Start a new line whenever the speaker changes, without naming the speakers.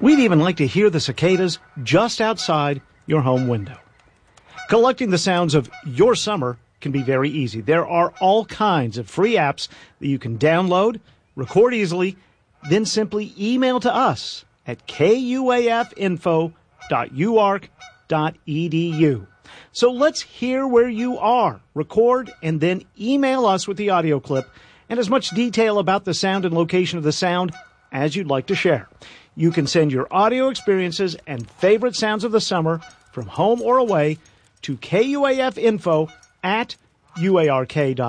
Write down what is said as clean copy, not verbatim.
We'd even like to hear the cicadas just outside your home window. Collecting the sounds of your summer can be very easy. There are all kinds of free apps that you can download, record easily, then simply email to us at kuafinfo.uark.edu. So let's hear where you are. Record and then email us with the audio clip and as much detail about the sound and location of the sound as you'd like to share. You can send your audio experiences and favorite sounds of the summer from home or away to kuafinfo@uark.edu.